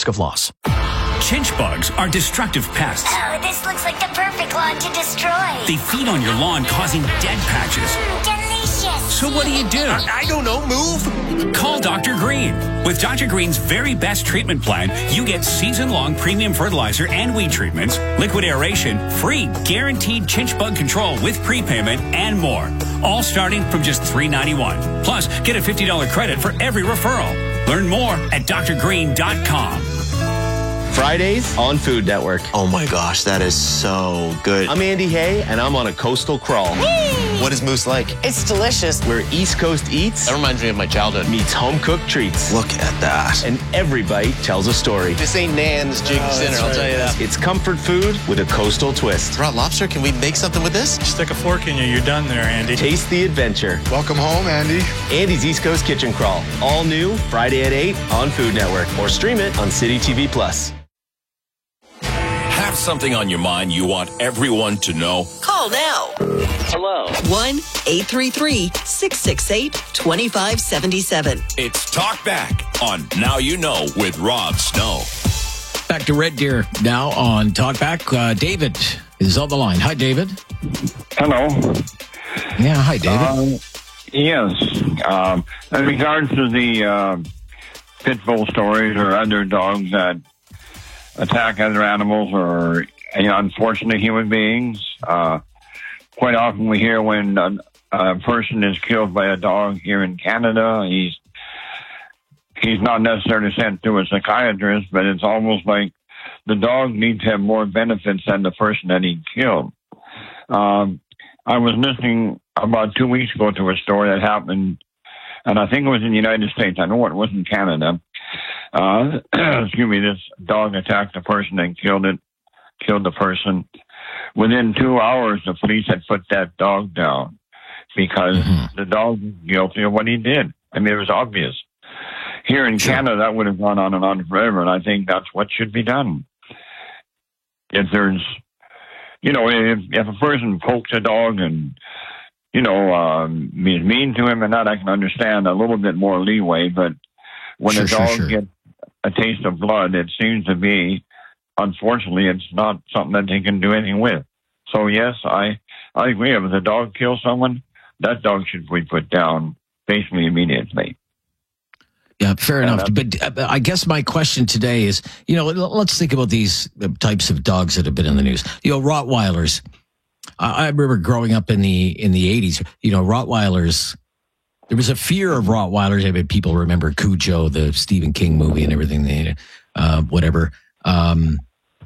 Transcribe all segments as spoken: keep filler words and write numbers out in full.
risk of loss. Chinch bugs are destructive pests. Oh, this looks like the perfect lawn to destroy. They feed on your lawn, causing dead patches. Mm, delicious. So what do you do? I, I don't know. Move. Call Doctor Green. With Doctor Green's very best treatment plan, you get season-long premium fertilizer and weed treatments, liquid aeration, free guaranteed chinch bug control with prepayment, and more. All starting from just three dollars and ninety-one cents. Plus, get a fifty dollars credit for every referral. Learn more at d r green dot com. Fridays on Food Network. Oh my gosh, that is so good. I'm Andy Hay, and I'm on a coastal crawl. What is Moose like? It's delicious. Where East Coast eats That reminds me of my childhood. meets home-cooked treats. Look at that. And every bite tells a story. This ain't Nan's Jig Oh, Dinner, that's I'll right. tell you that. It's comfort food with a coastal twist. Raw lobster, can we make something with this? Stick a fork in you, you're done there, Andy. Taste the adventure. Welcome home, Andy. Andy's East Coast Kitchen Crawl. All new, Friday at eight on Food Network. Or stream it on City T V Plus. Have something on your mind you want everyone to know? Call now. Hello. one eight three three, six six eight, two five seven seven. It's Talk Back on Now You Know with Rob Snow. Back to Red Deer now on Talkback. Uh, David is on the line. Hi, David. Hello. Yeah, hi, David. Um, yes. Um, in regards to the uh, pit bull stories or other dogs that attack other animals or, you know, unfortunate human beings, uh, quite often we hear when a, a person is killed by a dog here in Canada, he's he's not necessarily sent to a psychiatrist, but it's almost like the dog needs to have more benefits than the person that he killed. Um, I was listening about two weeks ago to a story that happened, and I think it was in the United States. I know it wasn't Canada. Uh, excuse me, this dog attacked a person and killed it, killed the person. Within two hours, the police had put that dog down because mm-hmm. the dog was guilty of what he did. I mean, it was obvious. Here in sure. Canada, that would have gone on and on forever, and I think that's what should be done. If there's, you know, if, if a person pokes a dog and, you know, um, is mean to him and that, I can understand a little bit more leeway, but when sure, a dog sure, sure. gets a taste of blood, it seems to be, unfortunately, it's not something that they can do anything with. So, yes, I, I agree. If the dog kills someone, that dog should be put down basically immediately. Yeah, fair enough. But uh, I guess my question today is, you know, let's think about these types of dogs that have been in the news. You know, Rottweilers. I, I remember growing up in the in the eighties, you know, Rottweilers. There was a fear of Rottweilers. I mean, people remember Cujo, the Stephen King movie and everything, they, uh, whatever. Um,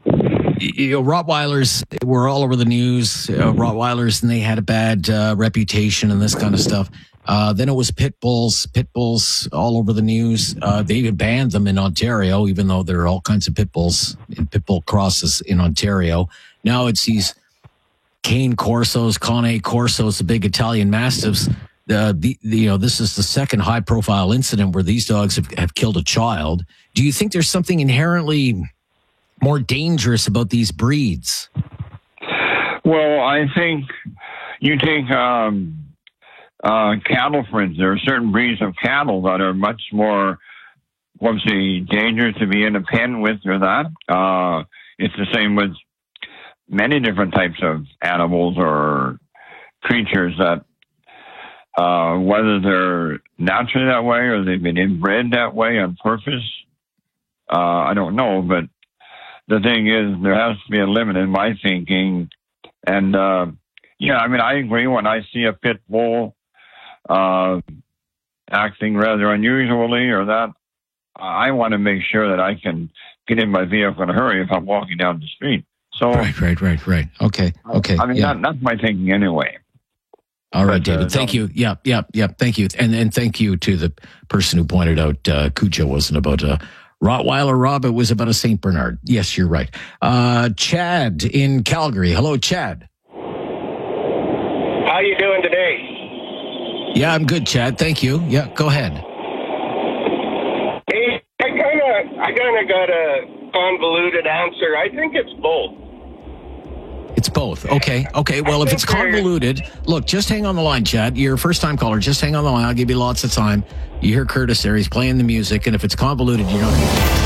you know, Rottweilers were all over the news, uh, Rottweilers, and they had a bad uh, reputation and this kind of stuff. Uh, then it was pit bulls, pit bulls all over the news. Uh, they even banned them in Ontario, even though there are all kinds of pit bulls and pit bull crosses in Ontario. Now it's these Cane Corsos, Cane Corsos, the big Italian Mastiffs. Uh, the, the, you know, this is the second high profile incident where these dogs have, have killed a child. Do you think there's something inherently more dangerous about these breeds? Well, I think you take um, uh, cattle, for instance. There are certain breeds of cattle that are much more, what's the dangerous to be in a pen with or that. Uh, it's the same with many different types of animals or creatures that, uh, whether they're naturally that way or they've been inbred that way on purpose, uh, I don't know. But the thing is, there has to be a limit in my thinking. And, uh, yeah, I mean, I agree when I see a pit bull uh, acting rather unusually or that, I want to make sure that I can get in my vehicle in a hurry if I'm walking down the street. So, right, right, right, right. Okay, okay. I mean, yeah. that, that's my thinking anyway. All right, but, David. Uh, thank you. Yeah, yeah, yeah. Thank you, and and thank you to the person who pointed out uh, Cujo wasn't about a Rottweiler, Rob. It was about a Saint Bernard. Yes, you're right. Uh, Chad in Calgary. Hello, Chad. How you doing today? Yeah, I'm good, Chad. Thank you. Yeah, go ahead. Hey, I kind of, I kind of got a convoluted answer. I think it's both. It's both. Okay. Okay. Well, if it's convoluted, look, just hang on the line, Chad. You're a first-time caller. Just hang on the line. I'll give you lots of time. You hear Curtis there. He's playing the music. And if it's convoluted, you're not going to